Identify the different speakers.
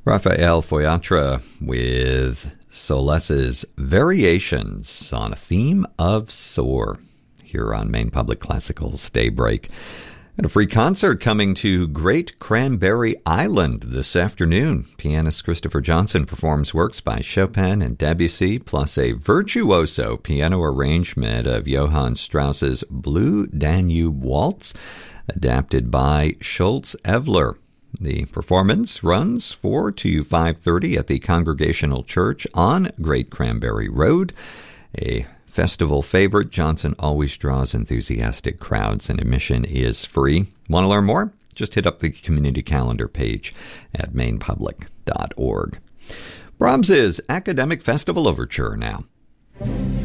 Speaker 1: Raphael Foyatra with Soles's Variations on a Theme of Soar here on Maine Public Classical's Daybreak. And a free concert coming to Great Cranberry Island this afternoon. Pianist Christopher Johnson performs works by Chopin and Debussy, plus a virtuoso piano arrangement of Johann Strauss's Blue Danube Waltz, adapted by Schultz Evler. The performance runs 4 to 5:30 at the Congregational Church on Great Cranberry Road. A festival favorite, Johnson always draws enthusiastic crowds, and admission is free. Want to learn more? Just hit up the community calendar page at mainepublic.org. Brahms's Academic Festival Overture now.